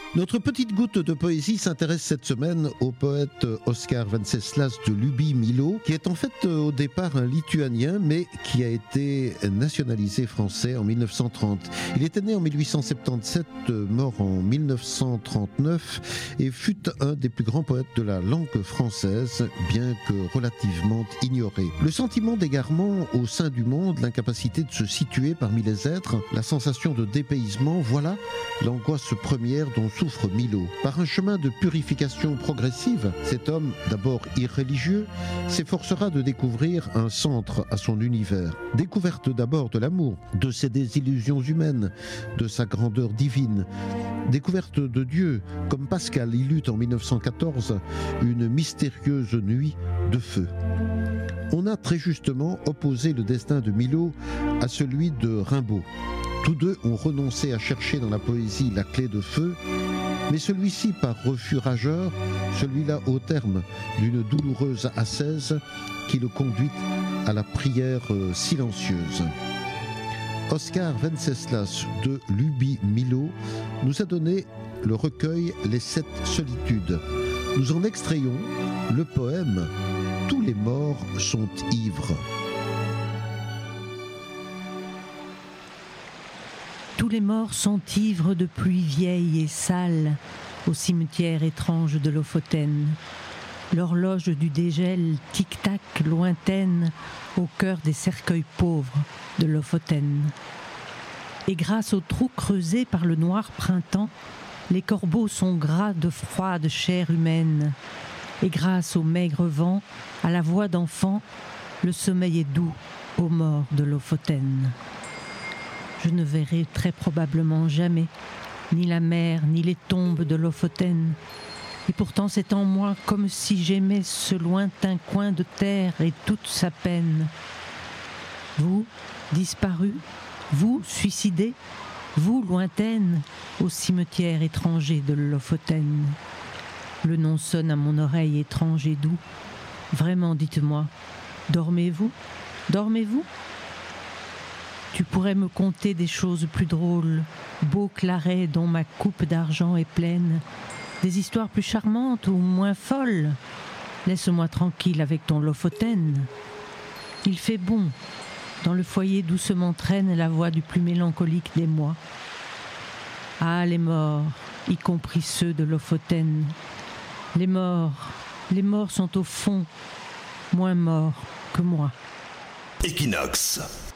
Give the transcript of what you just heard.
Notre petite goutte de poésie s'intéresse cette semaine au poète Oskar Venceslas de Luby-Milo, qui est en fait au départ un Lituanien, mais qui a été nationalisé français en 1930. Il était né en 1877, mort en 1939, et fut un des plus grands poètes de la langue française, bien que relativement ignoré. Le sentiment d'égarement au sein du monde, l'incapacité de se situer parmi les êtres, la sensation de dépaysement, voilà l'angoisse première dont souffre Milo. Par un chemin de purification progressive, cet homme, d'abord irréligieux, s'efforcera de découvrir un centre à son univers. Découverte d'abord de l'amour, de ses désillusions humaines, de sa grandeur divine. Découverte de Dieu, comme Pascal y eut en 1914 une mystérieuse nuit de feu. On a très justement opposé le destin de Milo à celui de Rimbaud. Tous deux ont renoncé à chercher dans la poésie la clé de feu, mais celui-ci par refus rageur, celui-là au terme d'une douloureuse ascèse qui le conduit à la prière silencieuse. Oskar Venceslas de Luby-Milo nous a donné le recueil Les 7 solitudes. Nous en extrayons le poème « Tous les morts sont ivres ». Tous les morts sont ivres de pluie vieille et sale au cimetière étrange de Lofoten. L'horloge du dégel tic-tac lointaine au cœur des cercueils pauvres de Lofoten. Et grâce aux trous creusés par le noir printemps, les corbeaux sont gras de froide chair humaine. Et grâce au maigre vent, à la voix d'enfant, le sommeil est doux aux morts de Lofoten. Je ne verrai très probablement jamais ni la mer ni les tombes de Lofoten. Et pourtant c'est en moi comme si j'aimais ce lointain coin de terre et toute sa peine. Vous, disparus, vous, suicidés, vous, lointaine, au cimetière étranger de Lofoten. Le nom sonne à mon oreille étrange et doux. Vraiment, dites-moi, dormez-vous ? Dormez-vous ? Tu pourrais me conter des choses plus drôles, beaux clarets dont ma coupe d'argent est pleine, des histoires plus charmantes ou moins folles. Laisse-moi tranquille avec ton Lofoten. Il fait bon, dans le foyer doucement traîne la voix du plus mélancolique des mois. Ah, les morts, y compris ceux de Lofoten. Les morts sont au fond moins morts que moi. Equinox.